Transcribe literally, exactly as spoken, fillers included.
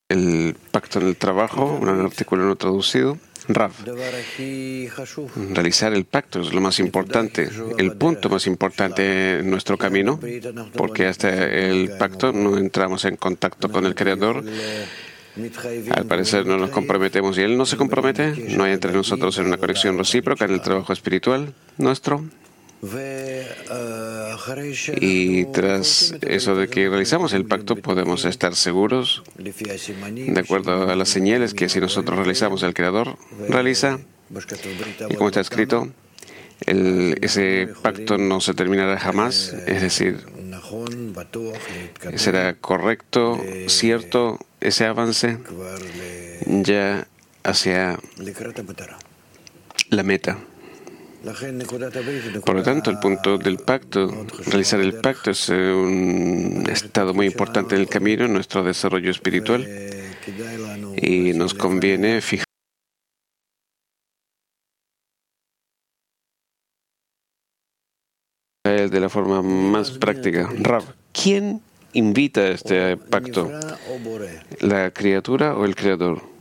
el pacto en el trabajo, un artículo no traducido. Rav, realizar el pacto es lo más importante, el punto más importante en nuestro camino, porque hasta el pacto no entramos en contacto con el Creador. Al parecer no nos comprometemos y Él no se compromete, no hay entre nosotros una conexión recíproca en el trabajo espiritual nuestro. Y tras eso de que realizamos el pacto, podemos estar seguros, de acuerdo a las señales que si nosotros realizamos, el Creador realiza. Y como está escrito, el, ese pacto no se terminará jamás, es decir, será correcto, cierto, ese avance ya hacia la meta. Por lo tanto, el punto del pacto, realizar el pacto, es un estado muy importante en el camino, en nuestro desarrollo espiritual, y nos conviene fijar de la forma más práctica. Rav, ¿quién invita a este pacto? ¿La criatura o el Creador?